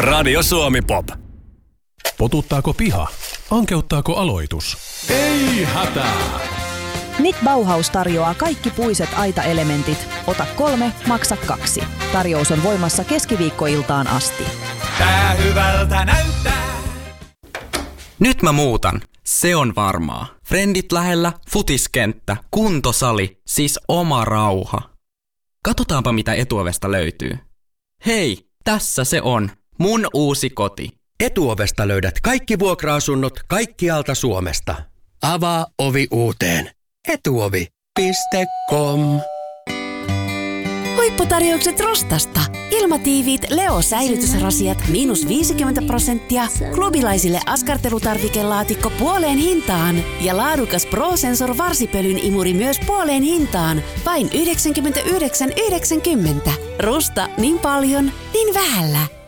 Radio Suomi Pop. Potuttaako piha? Ankeuttaako aloitus? Ei hätää! Nick Bauhaus tarjoaa kaikki puiset aitaelementit. Ota 3, maksa 2. Tarjous on voimassa keskiviikkoiltaan asti. Tää hyvältä näyttää. Nyt mä muutan. Se on varmaa. Frendit lähellä, futiskenttä, kuntosali, siis oma rauha. Katsotaanpa mitä Etuovesta löytyy. Hei, tässä se on. Mun uusi koti. Etuovesta löydät kaikki vuokra-asunnot kaikkialta Suomesta. Avaa ovi uuteen. Etuovi.com. Huipputarjoukset Rostasta. Ilmatiiviit Leo-säilytysrasiat -50%, klubilaisille askartelutarvikelaatikko puoleen hintaan ja laadukas Pro-Sensor varsipölyn imuri myös puoleen hintaan. Vain 99,90. Rusta niin paljon, niin vähällä.